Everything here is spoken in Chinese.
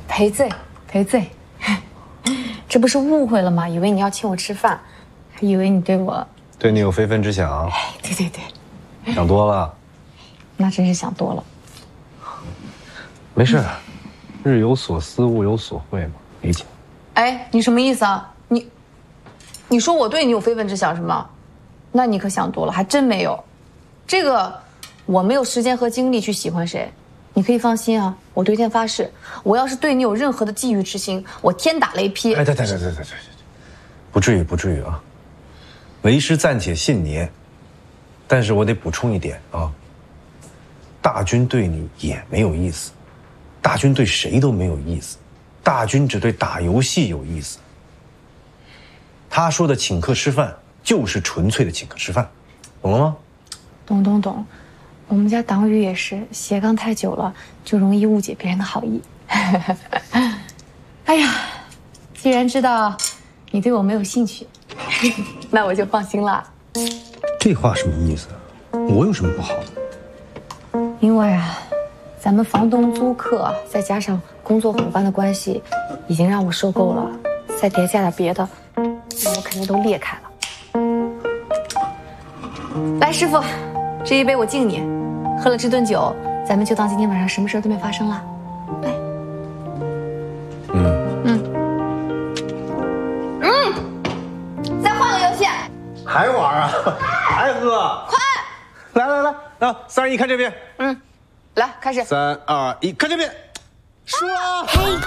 赔罪，赔罪。这不是误会了吗？以为你要请我吃饭，还以为你对你有非分之想。 哎，对对对， 想多了。 那真是想多了。 没事，日有所思，夜有所会嘛，理解。 哎，你什么意思啊？你说我对你有非分之想是吗？那你可想多了，还真没有。这个我没有时间和精力去喜欢谁，你可以放心啊。我对天发誓，我要是对你有任何的觊觎之心，我天打雷劈。 哎，对，不至于啊。为师暂且信你，但是我得补充一点啊。大军对你也没有意思，大军对谁都没有意思，大军只对打游戏有意思。他说的请客吃饭，就是纯粹的请客吃饭，懂了吗？懂。我们家党羽也是斜杠太久了，就容易误解别人的好意。 哎呀，既然知道你对我没有兴趣，那我就放心了。 这话什么意思？我有什么不好的？ 因为啊，咱们房东租客，再加上工作伙伴的关系，已经让我受够了，再叠加点别的，我肯定都裂开了。来，师傅，这一杯我敬你，喝了这顿酒，咱们就当今天晚上什么事都没发生了。来，再换个游戏， 还玩啊？还喝？ 快！ 来，3、2、1，看这边。 来，开始。 3、2、1，看这边。输了。 嘿，